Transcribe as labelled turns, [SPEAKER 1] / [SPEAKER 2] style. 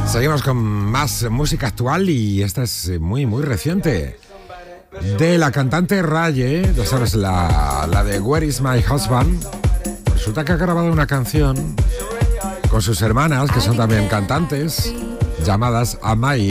[SPEAKER 1] Seguimos con más música actual y esta es muy, muy reciente. De la cantante Raye, ya sabes, la de Where is my husband. Resulta que ha grabado una canción con sus hermanas, que son también cantantes, llamadas Amai.